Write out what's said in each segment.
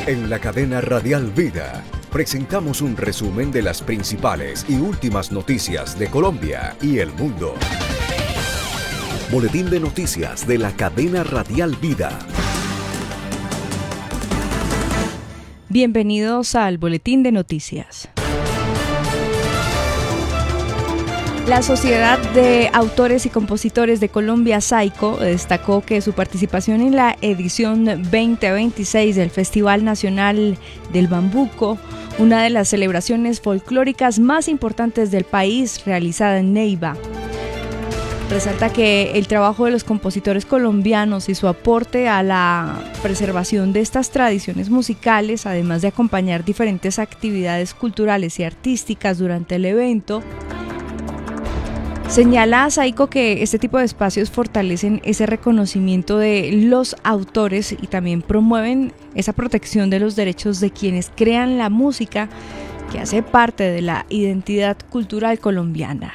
En la cadena Radial Vida presentamos un resumen de las principales y últimas noticias de Colombia y el mundo. Boletín de noticias de la cadena Radial Vida. Bienvenidos al Boletín de Noticias. La Sociedad de Autores y Compositores de Colombia, SAICO, destacó que su participación en la edición 2026 del Festival Nacional del Bambuco, una de las celebraciones folclóricas más importantes del país, realizada en Neiva, resalta que el trabajo de los compositores colombianos y su aporte a la preservación de estas tradiciones musicales, además de acompañar diferentes actividades culturales y artísticas durante el evento. Señala a SAICO que este tipo de espacios fortalecen ese reconocimiento de los autores y también promueven esa protección de los derechos de quienes crean la música que hace parte de la identidad cultural colombiana.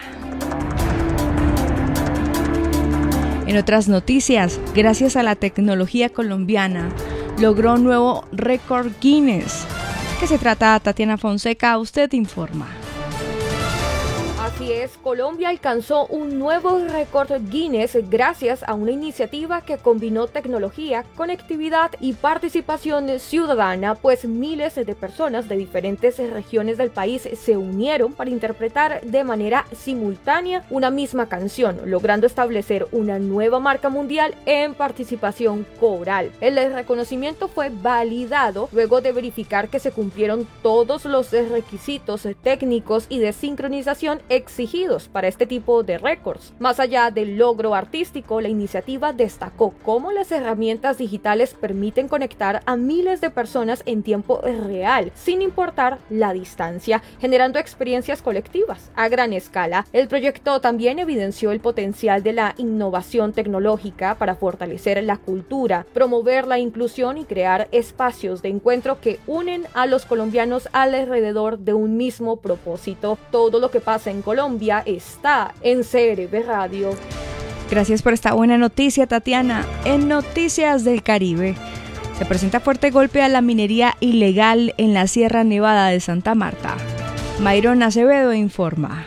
En otras noticias, gracias a la tecnología colombiana, logró un nuevo récord Guinness. ¿De qué se trata, Tatiana Fonseca? Usted informa. Así es, Colombia alcanzó un nuevo récord Guinness gracias a una iniciativa que combinó tecnología, conectividad y participación ciudadana, pues miles de personas de diferentes regiones del país se unieron para interpretar de manera simultánea una misma canción, logrando establecer una nueva marca mundial en participación coral. El reconocimiento fue validado luego de verificar que se cumplieron todos los requisitos técnicos y de sincronización exigidos para este tipo de récords. Más allá del logro artístico, la iniciativa destacó cómo las herramientas digitales permiten conectar a miles de personas en tiempo real, sin importar la distancia, generando experiencias colectivas a gran escala. El proyecto también evidenció el potencial de la innovación tecnológica para fortalecer la cultura, promover la inclusión y crear espacios de encuentro que unen a los colombianos alrededor de un mismo propósito. Todo lo que pasa en Colombia está en CRB Radio. Gracias por esta buena noticia, Tatiana. En Noticias del Caribe, se presenta fuerte golpe a la minería ilegal en la Sierra Nevada de Santa Marta. Mayron Acevedo informa.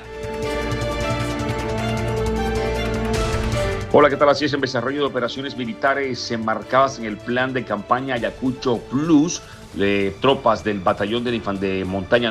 Hola, ¿qué tal? Así es, en desarrollo de operaciones militares enmarcadas en el plan de campaña Ayacucho Plus, tropas del batallón de montaña